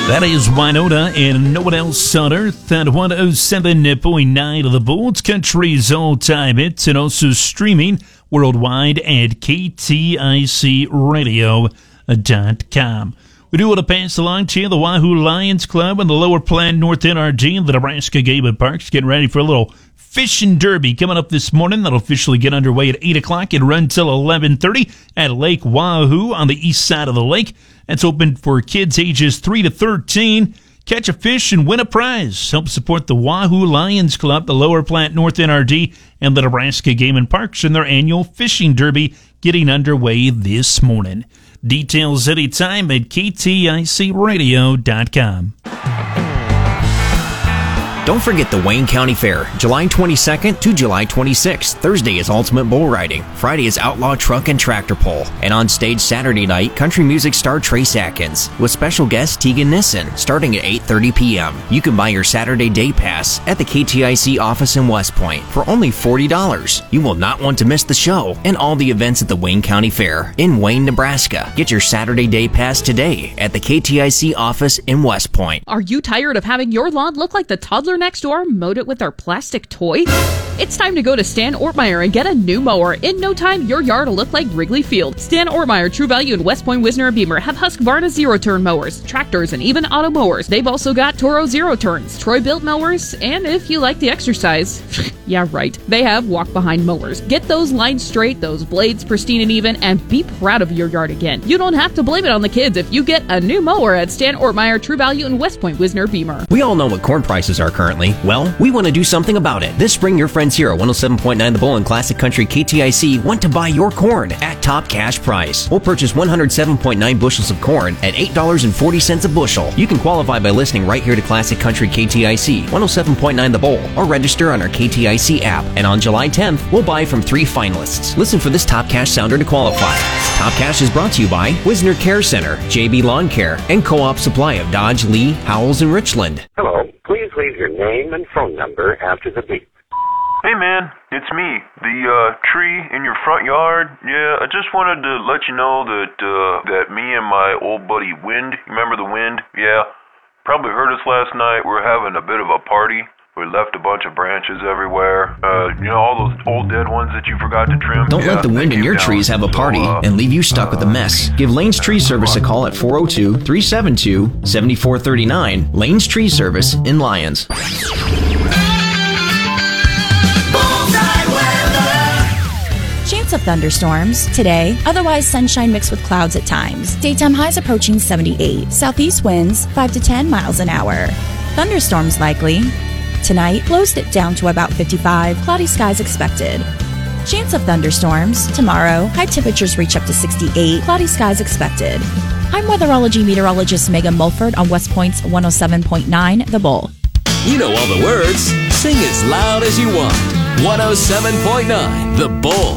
That is Winona and No One Else on Earth at 107.9 of the Bull. It's country's all-time hits and also streaming worldwide at KTICradio.com. We do want to pass along to you the Wahoo Lions Club and the Lower Platte North NRG and the Nebraska Game and Parks getting ready for a little fishing derby coming up this morning. That'll officially get underway at 8 o'clock and run till 11:30 at Lake Wahoo on the east side of the lake. That's open for kids ages 3 to 13. Catch a fish and win a prize. Help support the Wahoo Lions Club, the Lower Platte North NRG, and the Nebraska Game and Parks in their annual fishing derby getting underway this morning. Details anytime at KTICradio.com. Don't forget the Wayne County Fair, July 22nd to July 26th. Thursday is Ultimate Bull Riding. Friday is Outlaw Truck and Tractor Pull. And on stage Saturday night, country music star Trace Atkins with special guest Tegan Nissen, starting at 8:30 p.m. You can buy your Saturday day pass at the KTIC office in West Point for only $40. You will not want to miss the show and all the events at the Wayne County Fair in Wayne, Nebraska. Get your Saturday day pass today at the KTIC office in West Point. Are you tired of having your lawn look like the toddler next door mowed it with their plastic toy? It's time to go to Stan Ortmeyer and get a new mower. In no time, your yard will look like Wrigley Field. Stan Ortmeyer, True Value in West Point, Wisner, and Beamer have Husqvarna zero-turn mowers, tractors, and even auto mowers. They've also got Toro zero-turns, Troy-built mowers, and if you like the exercise, yeah, right, they have walk-behind mowers. Get those lines straight, those blades pristine and even, and be proud of your yard again. You don't have to blame it on the kids if you get a new mower at Stan Ortmeyer, True Value in West Point, Wisner, Beamer. We all know what corn prices are currently. Well, we want to do something about it. This spring, your friends here at 107.9 The Bull and Classic Country KTIC want to buy your corn at top cash price. We'll purchase 107.9 bushels of corn at $8.40 a bushel. You can qualify by listening right here to Classic Country KTIC, 107.9 The Bull, or register on our KTIC app. And on July 10th, we'll buy from 3 finalists. Listen for this top cash sounder to qualify. Top Cash is brought to you by Wisner Care Center, JB Lawn Care, and Co-op Supply of Dodge, Lee, Howells, and Richland. Hello. Please leave your name and phone number after the beep. Hey man, it's me, the tree in your front yard. Yeah, I just wanted to let you know that me and my old buddy Wind, you remember the Wind? Yeah, probably heard us last night. We were having a bit of a party. We left a bunch of branches everywhere. All those old dead ones that you forgot to trim. Don't let the wind in your trees have a party and leave you stuck with a mess. Give Lane's Tree Service a call at 402-372-7439. Lane's Tree Service in Lyons. Chance of thunderstorms today, otherwise sunshine mixed with clouds at times. Daytime highs approaching 78. Southeast winds 5 to 10 miles an hour. Thunderstorms likely. Tonight, lows dip down to about 55. Cloudy skies expected. Chance of thunderstorms tomorrow. High temperatures reach up to 68. Cloudy skies expected. I'm weatherology meteorologist Megan Mulford on West Point's 107.9 The Bull. You know all the words. Sing as loud as you want. 107.9 The Bull.